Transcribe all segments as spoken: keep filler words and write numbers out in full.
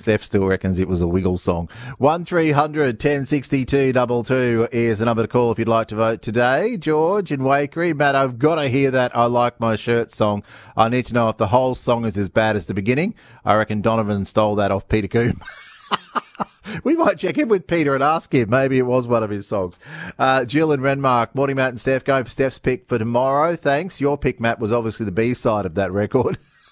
Steph still reckons it was a Wiggle song. one three hundred ten sixty-two two two is the number to call if you'd like to vote today. George in Wakery. Matt, I've got to hear that I Like My Shirt song. I need to know if the whole song is as bad as the beginning. I reckon Donovan stole that off Peter Coombe. We might check in with Peter and ask him. Maybe it was one of his songs. Uh, Jill and Renmark. Morning, Matt and Steph. Going for Steph's pick for tomorrow. Thanks. Your pick, Matt, was obviously the B-side of that record.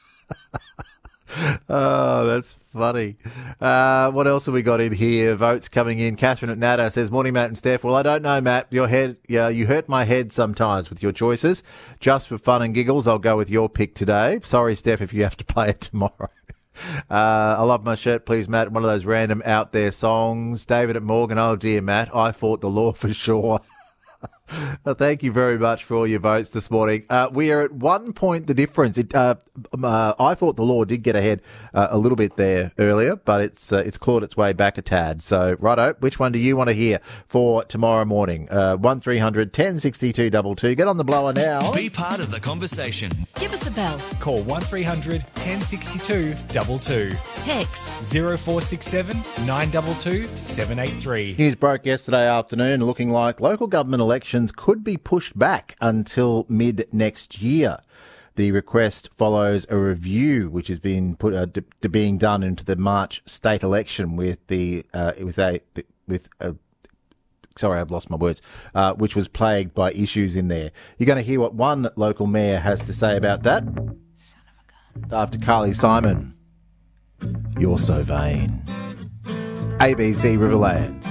Oh, that's funny. Uh, what else have we got in here? Votes coming in. Catherine at Nada says, morning, Matt and Steph. Well, I don't know, Matt. Your head, yeah, you hurt my head sometimes with your choices. Just for fun and giggles, I'll go with your pick today. Sorry, Steph, if you have to play it tomorrow. Uh, I Love My Shirt, Please, Matt. One of those random out there songs. David at Morgan. Oh, dear, Matt. I fought the law for sure. Uh, thank you very much for all your votes this morning. Uh, we are at one point the difference. It, uh, uh, I thought the law did get ahead uh, a little bit there earlier, but it's uh, it's clawed its way back a tad. So, righto, which one do you want to hear for tomorrow morning? Uh, one three hundred ten sixty-two two two. Get on the blower now. Be part of the conversation. Give us a bell. Call one three hundred ten sixty-two two two. Text zero four six seven nine two two seven eight three. News broke yesterday afternoon looking like local government elections could be pushed back until mid next year. The request follows a review which has been put uh, d- d- being done into the March state election with the uh, with a with a sorry I've lost my words uh, which was plagued by issues in there. You're going to hear what one local mayor has to say about that after Carly Simon. You're so vain. A B C Riverland.